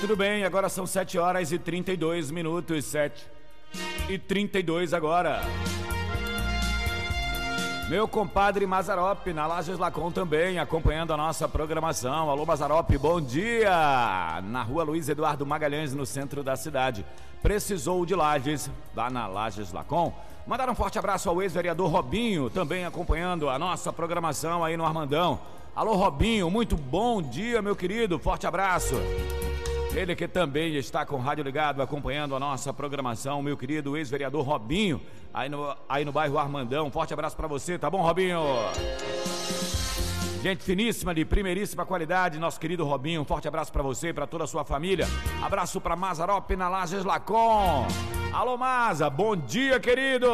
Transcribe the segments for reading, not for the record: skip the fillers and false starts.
Tudo bem, agora são 7 horas e 32 minutos, 7h32 agora. Meu compadre Mazzaropi, na Lages Lacon também, acompanhando a nossa programação. Alô, Mazzaropi, bom dia! Na rua Luiz Eduardo Magalhães, no centro da cidade. Precisou de Lages, lá na Lages Lacon. Mandar um forte abraço ao ex-vereador Robinho, também acompanhando a nossa programação aí no Armandão. Alô, Robinho, muito bom dia, meu querido, forte abraço. Ele que também está com o rádio ligado, acompanhando a nossa programação, meu querido ex-vereador Robinho, aí no bairro Armandão. Forte abraço pra você, tá bom, Robinho? Gente finíssima, de primeiríssima qualidade, nosso querido Robinho. Um forte abraço pra você e pra toda a sua família. Abraço pra Mazzaropi na Lages Lacon. Alô, Maza, bom dia, querido!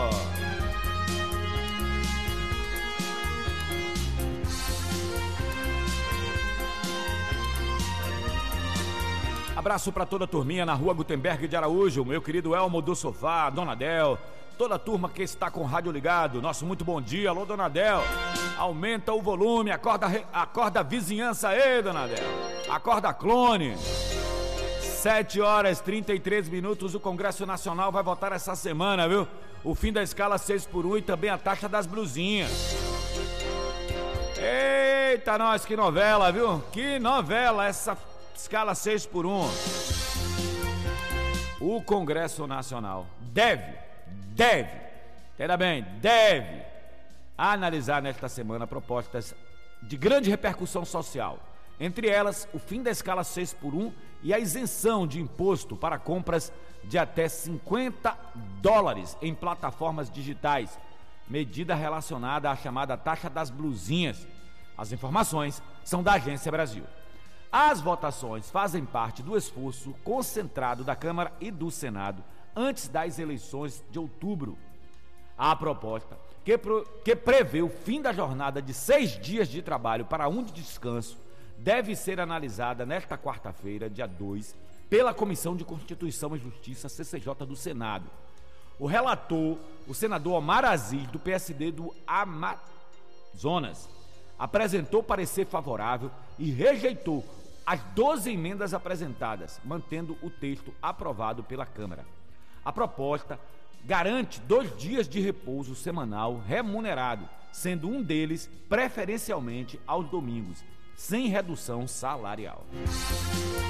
Abraço para toda a turminha na rua Gutenberg de Araújo, meu querido Elmo do Sofá, Dona Del, toda a turma que está com o rádio ligado, nosso muito bom dia, alô Dona Del, aumenta o volume, acorda a vizinhança aí, Dona Del, acorda a clone. 7 horas 33 minutos, o Congresso Nacional vai votar essa semana, viu? O fim da escala 6x1 e também a taxa das blusinhas. Eita, nós, que novela, viu? Que novela essa escala 6x1. O Congresso Nacional deve, entenda bem, deve analisar nesta semana propostas de grande repercussão social. Entre elas, o fim da escala 6x1 e a isenção de imposto para compras de até $50 em plataformas digitais, medida relacionada à chamada taxa das blusinhas. As informações são da Agência Brasil. As votações fazem parte do esforço concentrado da Câmara e do Senado antes das eleições de outubro. A proposta, que prevê o fim da jornada de 6 dias de trabalho para 1 de descanso, deve ser analisada nesta quarta-feira, dia 2, pela Comissão de Constituição e Justiça, CCJ do Senado. O relator, o senador Omar Aziz, do PSD do Amazonas, apresentou parecer favorável e rejeitou as 12 emendas apresentadas, mantendo o texto aprovado pela Câmara. A proposta garante 2 dias de repouso semanal remunerado, sendo um deles preferencialmente aos domingos, sem redução salarial.